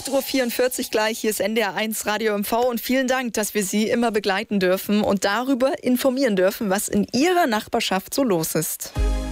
8:44 Uhr gleich, hier ist NDR1 Radio MV und vielen Dank, dass wir Sie immer begleiten dürfen und darüber informieren dürfen, was in Ihrer Nachbarschaft so los ist.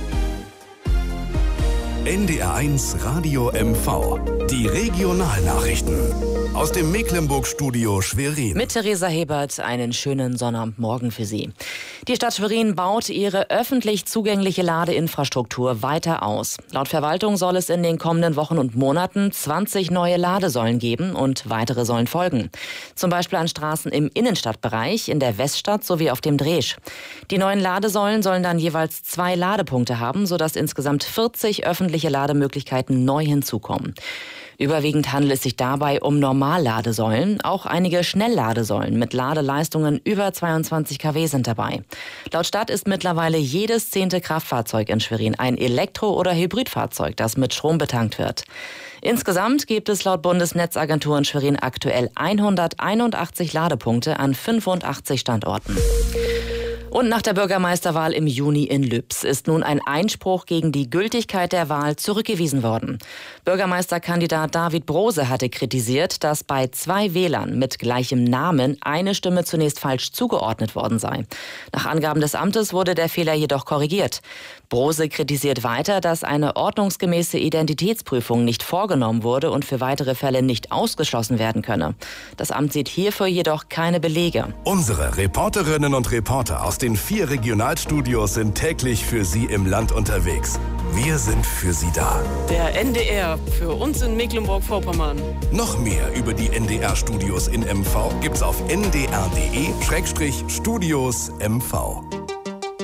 NDR1 Radio MV. Die Regionalnachrichten. Aus dem Mecklenburg-Studio Schwerin. Mit Theresa Hebert einen schönen Sonnabendmorgen für Sie. Die Stadt Schwerin baut ihre öffentlich zugängliche Ladeinfrastruktur weiter aus. Laut Verwaltung soll es in den kommenden Wochen und Monaten 20 neue Ladesäulen geben und weitere sollen folgen. Zum Beispiel an Straßen im Innenstadtbereich, in der Weststadt sowie auf dem Dresch. Die neuen Ladesäulen sollen dann jeweils 2 Ladepunkte haben, sodass insgesamt 40 öffentliche Lademöglichkeiten neu hinzukommen. Überwiegend handelt es sich dabei um Normalladesäulen. Auch einige Schnellladesäulen mit Ladeleistungen über 22 kW sind dabei. Laut Stadt ist mittlerweile jedes 10. Kraftfahrzeug in Schwerin ein Elektro- oder Hybridfahrzeug, das mit Strom betankt wird. Insgesamt gibt es laut Bundesnetzagentur in Schwerin aktuell 181 Ladepunkte an 85 Standorten. Und nach der Bürgermeisterwahl im Juni in Lübs ist nun ein Einspruch gegen die Gültigkeit der Wahl zurückgewiesen worden. Bürgermeisterkandidat David Brose hatte kritisiert, dass bei 2 Wählern mit gleichem Namen eine Stimme zunächst falsch zugeordnet worden sei. Nach Angaben des Amtes wurde der Fehler jedoch korrigiert. Brose kritisiert weiter, dass eine ordnungsgemäße Identitätsprüfung nicht vorgenommen wurde und für weitere Fälle nicht ausgeschlossen werden könne. Das Amt sieht hierfür jedoch keine Belege. Unsere Reporterinnen und Reporter aus den 4 Regionalstudios sind täglich für Sie im Land unterwegs. Wir sind für Sie da. Der NDR für uns in Mecklenburg-Vorpommern. Noch mehr über die NDR-Studios in MV gibt's auf ndr.de/Studios MV.